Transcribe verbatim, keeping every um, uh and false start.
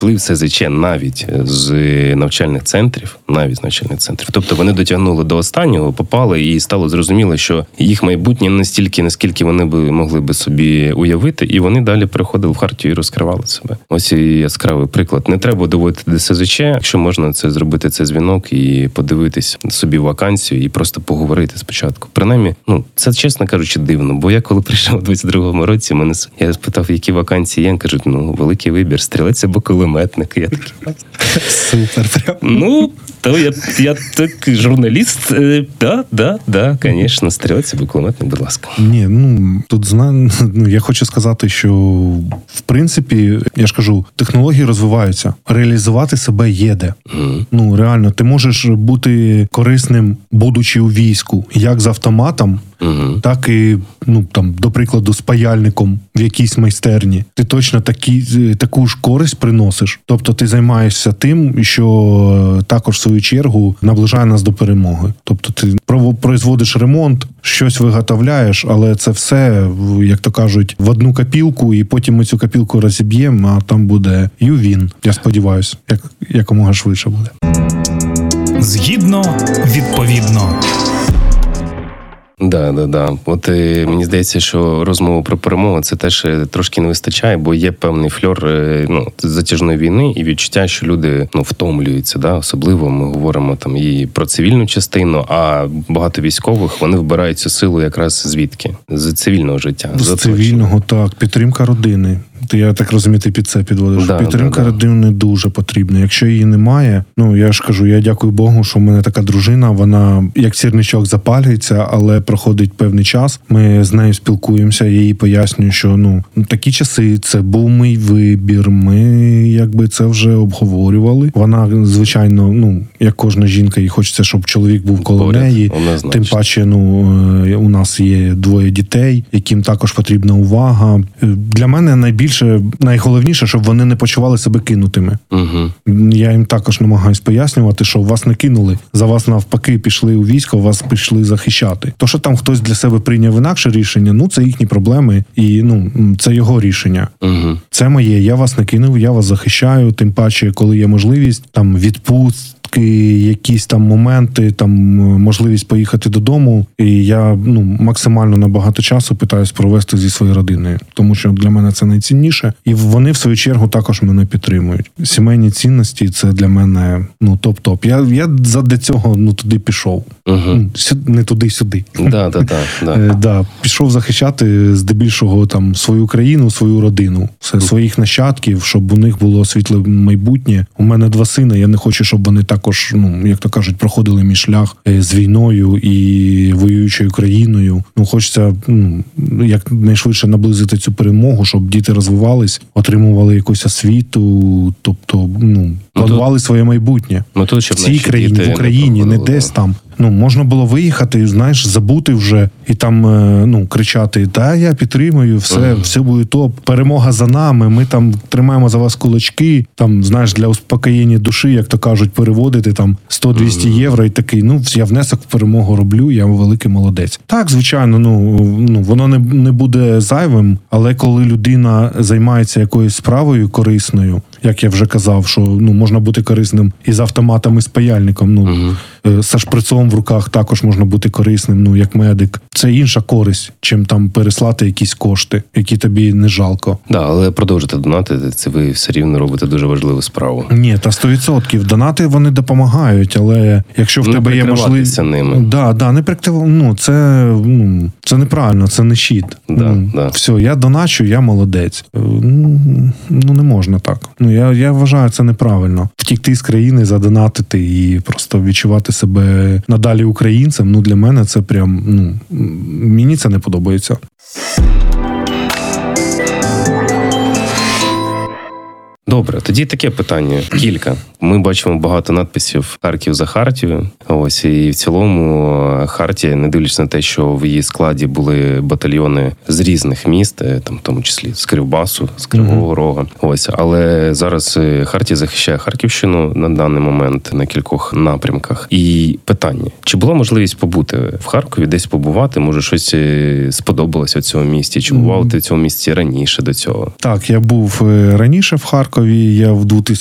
вплив СЗЧ навіть з навчальних центрів, навіть з навчальних центрів. Тобто вони дотягнули до останнього, попали і стало зрозуміло, що їх майбутнє не стільки, наскільки вони би могли би собі уявити, і вони далі приходили в Хартію і розкривали себе. Ось і яскравий приклад. Не треба доводити до СЗЧ, якщо можна це зробити, цей дзвінок і подивитись собі вакансію і просто поговорити спочатку. Принаймні, ну, це, чесно кажучи, дивно, бо я коли прийшов у двадцять другому році, мене я спитав, які вакансії є, кажуть, ну, великий вибір, стрілець або кулеметник. Я такий, супер, прям. Ну, то я, я так журналіст, да, да, да, звісно, стрілець або кулеметник, будь ласка. Ні, ну, тут знаю, ну, я хочу сказати, що в принципі, я ж кажу, технології розвиваються, реалізувати себе є де. Mm. Ну, реально, ти можеш бути корисним, будучи у війську, як з автоматом, mm-hmm. так і, ну, там, до прикладу, з паяльником в якійсь майстерні. Ти точно такі, таку ж користь приносиш. Тобто ти займаєшся тим, що також, в свою чергу, наближає нас до перемоги. Тобто ти производиш ремонт, щось виготовляєш, але це все, як то кажуть, в одну копілку, і потім ми цю копілку розіб'ємо, а там буде ЮВІН. Я сподіваюся, як, якомога швидше буде. Згідно, відповідно. Да, да, да. От і, мені здається, що розмова про перемогу це теж трошки не вистачає, бо є певний фльор, ну, затяжної війни і відчуття, що люди, ну, втомлюються, да, особливо ми говоримо там і про цивільну частину, а багато військових, вони вбирають цю силу якраз звідки? З цивільного життя. З цивільного, так, підтримка родини. Я так розумію, ти під це підводиш. Да, підтримка да, родини да. дуже потрібна. Якщо її немає, ну, я ж кажу, я дякую Богу, що в мене така дружина, вона як сірничок запалюється, але проходить певний час, ми з нею спілкуємося, я їй пояснюю, що, ну, такі часи, це був мій вибір, ми, якби, це вже обговорювали. Вона, звичайно, ну, як кожна жінка, їй хочеться, щоб чоловік був коло Поряд. неї. Тим паче, ну, у нас є двоє дітей, яким також потрібна увага. Для мене найбільше найголовніше, щоб вони не почували себе кинутими. Угу. Я їм також намагаюсь пояснювати, що вас не кинули, за вас навпаки пішли у військо, вас пішли захищати. То, що там хтось для себе прийняв інакше рішення, ну, це їхні проблеми, і, ну, це його рішення. Угу. Це моє, я вас не кинув, я вас захищаю, тим паче, коли є можливість, там, відпустки, якісь там моменти, там, можливість поїхати додому, і я, ну, максимально на багато часу питаюсь провести зі своєю родиною, тому що для мене це найцінніше, і вони, в свою чергу, також мене підтримують. Сімейні цінності – це для мене, ну, топ-топ. Я, я задля цього, ну, туди пішов. Угу. Не туди-сюди. Да, да, да, да. Да, пішов захищати здебільшого там свою країну, свою родину, все, своїх нащадків, щоб у них було світле майбутнє. У мене два сини, я не хочу, щоб вони також, ну, як то кажуть, проходили мій шлях з війною і воюючою країною. Ну, хочеться, ну, якнайшвидше наблизити цю перемогу, щоб діти розвивались, отримували якусь освіту, тобто, ну, планували своє майбутнє. Ну, тут, щоб в цій країні, в Україні, не, не десь там. Ну, можна було виїхати, знаєш, забути вже і там, ну, кричати: "Та я підтримую, все, uh-huh. все буде топ, перемога за нами, ми там тримаємо за вас кулачки", там, знаєш, для успокоєння душі, як то кажуть, переводити там сто-двісті uh-huh. євро і такий, ну, я внесок в перемогу роблю, я великий молодець. Так, звичайно, ну, ну воно не, не буде зайвим, але коли людина займається якоюсь справою корисною, як я вже казав, що, ну, можна бути корисним і з автоматом, і з паяльником, ну, uh-huh. з шприцом в руках також можна бути корисним, ну, як медик. Це інша користь, чим там переслати якісь кошти, які тобі не жалко. Да, але продовжити донатити, це ви все рівно робите дуже важливу справу. Ні, та сто відсотків. Донати, вони допомагають, але якщо в не тебе є можливість... ними. Да, да, не прикрив... ну, це, ну, це неправильно, це не щит. Да, ну, да. Все, я доначу, я молодець. Ну, ну не можна так. Ну, я, я вважаю, це неправильно. Втікти з країни, задонатити і просто відчувати себе надалі українцем, ну, для мене це прям, ну, мені це не подобається. Добре, тоді таке питання. Кілька. Ми бачимо багато надписів «Харків за Хартію». Ось, і в цілому Хартія, не дивлячись на те, що в її складі були батальйони з різних міст, там, в тому числі з Кривбасу, з Кривого Рога. Ось, але зараз Хартія захищає Харківщину на даний момент на кількох напрямках. І питання: чи була можливість побути в Харкові, десь побувати? Може, щось сподобалося в цьому місті? Чи бував ти в цьому місті раніше до цього? Так, я був раніше в Харкові. Харкові я в